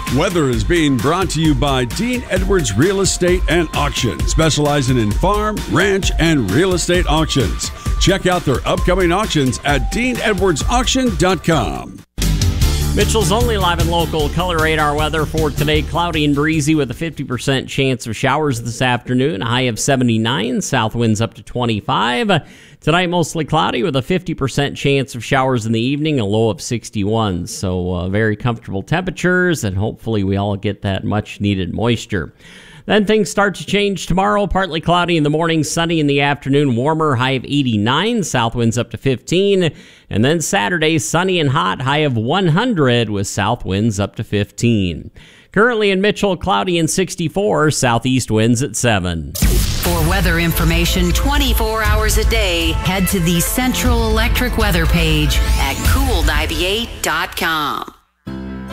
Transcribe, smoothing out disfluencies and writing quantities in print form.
Weather is being brought to you by Dean Edwards Real Estate and Auction, specializing in farm, ranch, and real estate auctions. Check out their upcoming auctions at deanedwardsauction.com. Mitchell's Only live and local color radar weather for today. Cloudy and breezy with a 50% chance of showers this afternoon. A high of 79. South winds up to 25. Tonight, mostly cloudy with a 50% chance of showers in the evening. A low of 61. So very comfortable temperatures, and hopefully we all get that much needed moisture. Then things start to change tomorrow. Partly cloudy in the morning, sunny in the afternoon, warmer, high of 89, south winds up to 15. And then Saturday, sunny and hot, high of 100 with south winds up to 15. Currently in Mitchell, cloudy and 64, southeast winds at 7. For weather information 24 hours a day, head to the Central Electric weather page at cool98.com.